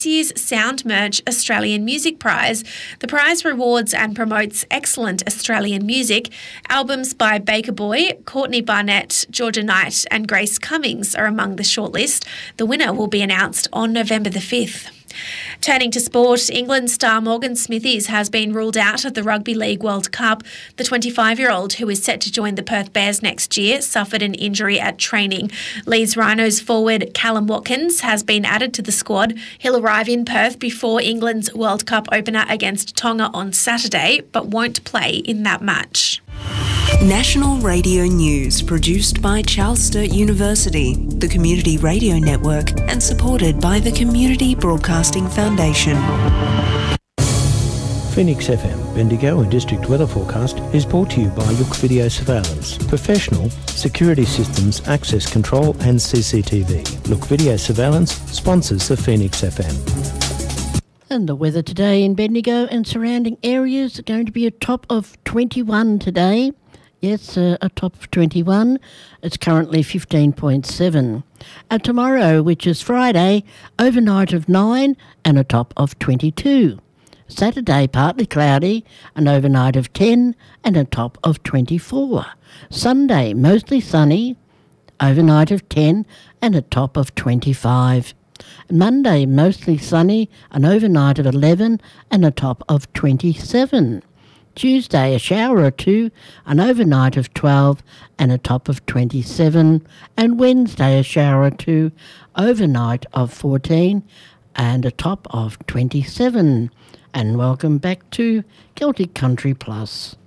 year's Sound Merch Australian Music Prize. The prize rewards and promotes excellent Australian music. Albums by Baker Boy, Courtney Barnett, Georgia Knight and Grace Cummings are among the shortlist. The winner will be announced on November the 5th. Turning to sport, England star Morgan Smithies has been ruled out of the Rugby League World Cup. The 25-year-old, who is set to join the Perth Bears next year, suffered an injury at training. Leeds Rhinos forward Callum Watkins has been added to the squad. He'll arrive in Perth before England's World Cup opener against Tonga on Saturday, but won't play in that match. National Radio News, produced by Charles Sturt University, the Community Radio Network, and supported by the Community Broadcasting Foundation. Phoenix FM, Bendigo and District Weather Forecast is brought to you by Look Video Surveillance. Professional security systems, access control and CCTV. Look Video Surveillance sponsors the Phoenix FM. And the weather today in Bendigo and surrounding areas are going to be a top of 21 today. Yes, a top of 21. It's currently 15.7. And tomorrow, which is Friday, overnight of 9 and a top of 22. Saturday, partly cloudy, an overnight of 10 and a top of 24. Sunday, mostly sunny, overnight of 10 and a top of 25. Monday, mostly sunny, an overnight of 11 and a top of 27. Tuesday, a shower or two, an overnight of 12 and a top of 27. And Wednesday, a shower or two, overnight of 14 and a top of 27. And welcome back to Celtic Country Plus.